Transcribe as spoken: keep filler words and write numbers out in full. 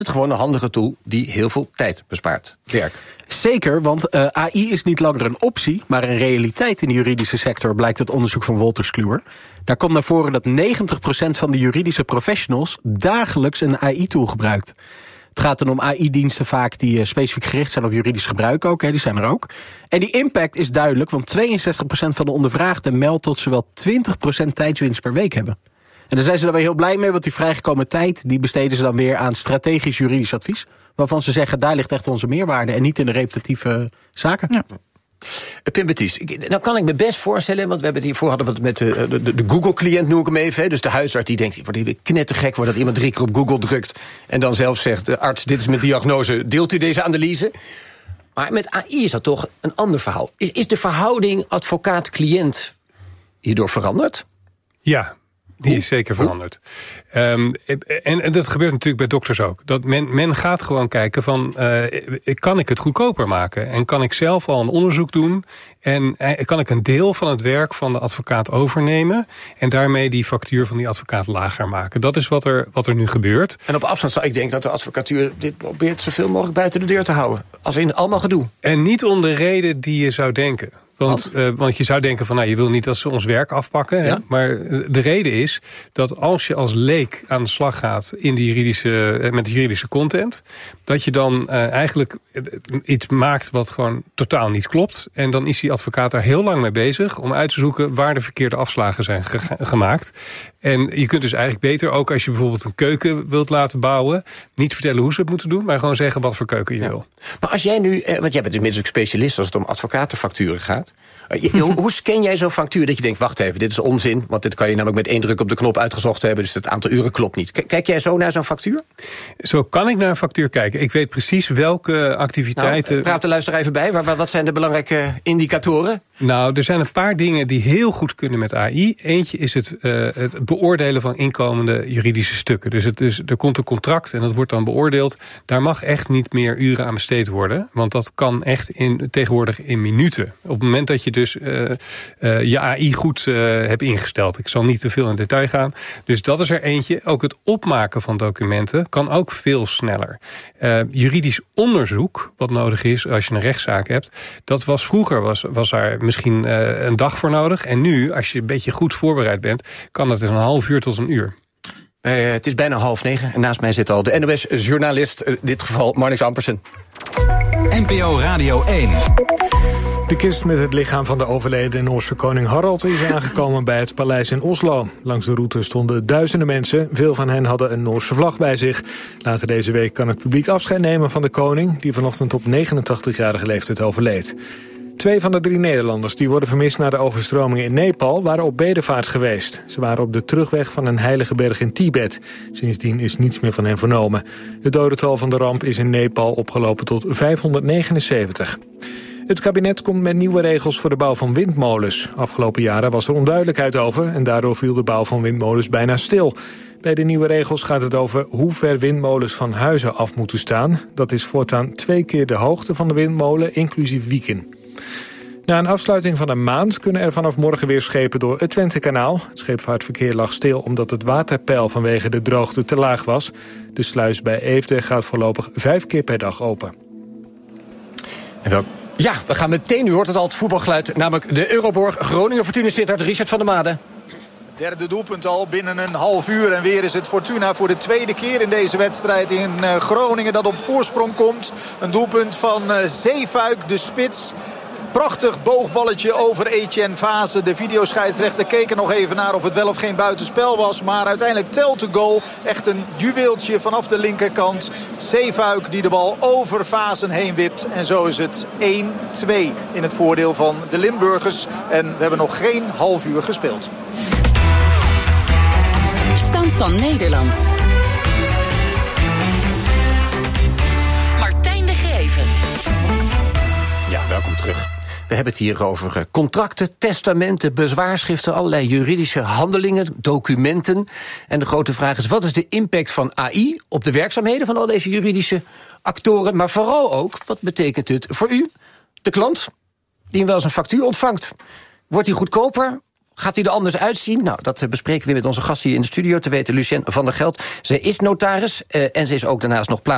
Het is gewoon een handige tool die heel veel tijd bespaart. Dirk. Zeker, want uh, A I is niet langer een optie, maar een realiteit in de juridische sector, blijkt uit onderzoek van Wolters Kluwer. Daar komt naar voren dat negentig procent van de juridische professionals dagelijks een A I-tool gebruikt. Het gaat dan om A I-diensten vaak die uh, specifiek gericht zijn op juridisch gebruik ook, hè, die zijn er ook. En die impact is duidelijk, want tweeënzestig procent van de ondervraagden meldt tot zowel twintig procent tijdswinst per week hebben. En daar zijn ze dan weer heel blij mee, want die vrijgekomen tijd die besteden ze dan weer aan strategisch juridisch advies, waarvan ze zeggen, daar ligt echt onze meerwaarde en niet in de repetitieve zaken. Ja. Pim Baptiste, nou kan ik me best voorstellen, want we hebben het hiervoor hadden we het met de, de, de Google-cliënt, noem ik hem even. Hè, dus de huisarts die denkt, wordt hier knettergek wordt dat iemand drie keer op Google drukt en dan zelf zegt, de arts, dit is mijn diagnose, deelt u deze analyse? Maar met A I is dat toch een ander verhaal. Is, is de verhouding advocaat-cliënt hierdoor veranderd? Ja. Die is zeker veranderd. Um, en, en dat gebeurt natuurlijk bij dokters ook. Dat men, men gaat gewoon kijken van, uh, kan ik het goedkoper maken? En kan ik zelf al een onderzoek doen? En uh, kan ik een deel van het werk van de advocaat overnemen? En daarmee die factuur van die advocaat lager maken? Dat is wat er, wat er nu gebeurt. En op afstand zou ik denken dat de advocatuur dit probeert zoveel mogelijk buiten de deur te houden. Als in allemaal gedoe. En niet om de reden die je zou denken. Want, uh, want je zou denken van, nou, je wil niet dat ze ons werk afpakken. Ja? Hè? Maar de reden is dat als je als leek aan de slag gaat in de juridische, met de juridische content, dat je dan uh, eigenlijk iets maakt wat gewoon totaal niet klopt. En dan is die advocaat daar heel lang mee bezig om uit te zoeken waar de verkeerde afslagen zijn ge- gemaakt. En je kunt dus eigenlijk beter, ook als je bijvoorbeeld een keuken wilt laten bouwen, niet vertellen hoe ze het moeten doen, maar gewoon zeggen wat voor keuken je ja. wil. Maar als jij nu, want jij bent inmiddels ook specialist als het om advocatenfacturen gaat. Hoe, hoe scan jij zo'n factuur dat je denkt, wacht even, dit is onzin, want dit kan je namelijk met één druk op de knop uitgezocht hebben, dus het aantal uren klopt niet. Kijk jij zo naar zo'n factuur? Zo kan ik naar een factuur kijken. Ik weet precies welke activiteiten. Nou, praat de luisteraar even bij. Wat zijn de belangrijke indicatoren? Nou, er zijn een paar dingen die heel goed kunnen met A I. Eentje is het, uh, het beoordelen van inkomende juridische stukken. Dus, het, dus er komt een contract en dat wordt dan beoordeeld. Daar mag echt niet meer uren aan besteed worden. Want dat kan echt in, tegenwoordig in minuten. Op het moment dat je dus uh, uh, je A I goed uh, hebt ingesteld. Ik zal niet te veel in detail gaan. Dus dat is er eentje. Ook het opmaken van documenten kan ook veel sneller. Uh, juridisch onderzoek, wat nodig is als je een rechtszaak hebt, dat was vroeger, was, was daar misschien uh, een dag voor nodig. En nu, als je een beetje goed voorbereid bent, kan dat in een half uur tot een uur. Uh, het is bijna half negen en naast mij zit al de N O S-journalist, in dit geval Marnix Ampersen. N P O Radio één. De kist met het lichaam van de overleden Noorse koning Harald is aangekomen bij het paleis in Oslo. Langs de route stonden duizenden mensen. Veel van hen hadden een Noorse vlag bij zich. Later deze week kan het publiek afscheid nemen van de koning, die vanochtend op negenentachtigjarige leeftijd overleed. Twee van de drie Nederlanders die worden vermist na de overstromingen in Nepal waren op bedevaart geweest. Ze waren op de terugweg van een heilige berg in Tibet. Sindsdien is niets meer van hen vernomen. Het dodental van de ramp is in Nepal opgelopen tot vijfhonderdnegenenzeventig. Het kabinet komt met nieuwe regels voor de bouw van windmolens. Afgelopen jaren was er onduidelijkheid over en daardoor viel de bouw van windmolens bijna stil. Bij de nieuwe regels gaat het over hoe ver windmolens van huizen af moeten staan. Dat is voortaan twee keer de hoogte van de windmolen, inclusief wieken. Na een afsluiting van een maand kunnen er vanaf morgen weer schepen door het Twentekanaal. Het scheepvaartverkeer lag stil omdat het waterpeil vanwege de droogte te laag was. De sluis bij Eefde gaat voorlopig vijf keer per dag open. En welk... Ja, we gaan meteen, u hoort het al, het voetbalgeluid, namelijk de Euroborg Groningen Fortuna Sittard, Richard van der Made. Derde doelpunt al binnen een half uur. En weer is het Fortuna voor de tweede keer in deze wedstrijd in Groningen dat op voorsprong komt. Een doelpunt van Zeefuik, de spits. Prachtig boogballetje over Etienne Vase. De videoscheidsrechter keek er nog even naar of het wel of geen buitenspel was. Maar uiteindelijk telt de goal. Echt een juweeltje vanaf de linkerkant. Zeefuik die de bal over Vazen heen wipt. En zo is het één twee in het voordeel van de Limburgers. En we hebben nog geen half uur gespeeld. Stand van Nederland. Martijn de Geven. Ja, welkom terug. We hebben het hier over contracten, testamenten, bezwaarschriften, allerlei juridische handelingen, documenten. En de grote vraag is, wat is de impact van A I op de werkzaamheden van al deze juridische actoren? Maar vooral ook, wat betekent het voor u, de klant, die wel eens een factuur ontvangt? Wordt die goedkoper? Gaat hij er anders uitzien? Nou, dat bespreken we met onze gast hier in de studio. Te weten Lucien van der Geld. Zij is notaris uh, en ze is ook daarnaast nog plaats.